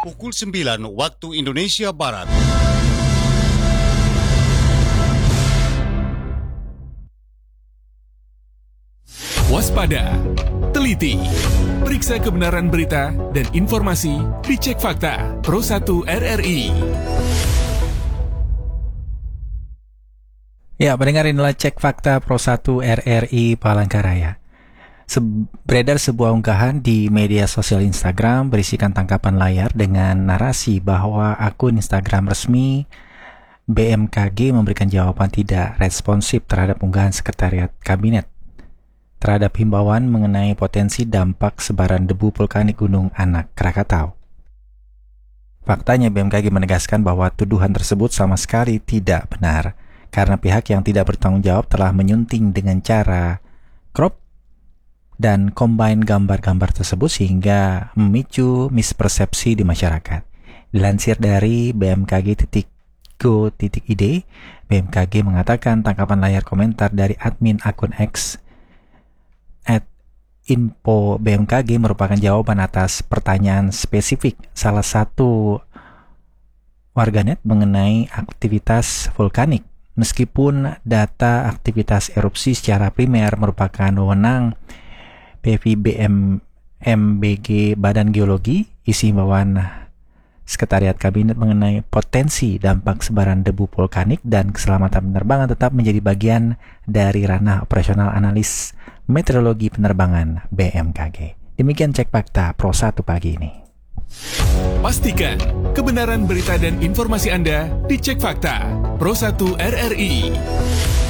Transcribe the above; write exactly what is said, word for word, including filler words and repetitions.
Pukul sembilan waktu Indonesia Barat. Waspada, teliti, periksa kebenaran berita dan informasi di Cek Fakta Pro satu R R I. Ya, pendengar, inilah Cek Fakta Pro satu R R I Palangkaraya. Se- beredar sebuah unggahan di media sosial Instagram berisikan tangkapan layar dengan narasi bahwa akun Instagram resmi B M K G memberikan jawaban tidak responsif terhadap unggahan Sekretariat Kabinet terhadap himbauan mengenai potensi dampak sebaran debu vulkanik Gunung Anak Krakatau. Faktanya, B M K G menegaskan bahwa tuduhan tersebut sama sekali tidak benar, karena pihak yang tidak bertanggung jawab telah menyunting dengan cara crop dan combine gambar-gambar tersebut sehingga memicu mispersepsi di masyarakat. Dilansir dari b m k g titik go titik i d, B M K G mengatakan tangkapan layar komentar dari admin akun X at info B M K G merupakan jawaban atas pertanyaan spesifik salah satu warganet mengenai aktivitas vulkanik. Meskipun data aktivitas erupsi secara primer merupakan wewenang P V B M M B G Badan Geologi, isi himbauan Sekretariat Kabinet mengenai potensi dampak sebaran debu vulkanik dan keselamatan penerbangan tetap menjadi bagian dari ranah operasional analis meteorologi penerbangan B M K G. Demikian Cek Fakta Pro satu pagi ini. Pastikan kebenaran berita dan informasi Anda di Cek Fakta Pro satu R R I.